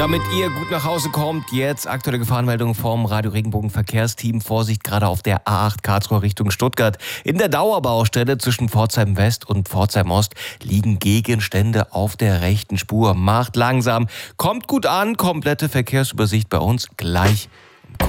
Damit ihr gut nach Hause kommt, jetzt aktuelle Gefahrenmeldung vom Radio Regenbogen Verkehrsteam. Vorsicht gerade auf der A8 Karlsruhe Richtung Stuttgart. In der Dauerbaustelle zwischen Pforzheim West und Pforzheim Ost liegen Gegenstände auf der rechten Spur. Macht langsam, kommt gut an, komplette Verkehrsübersicht bei uns gleich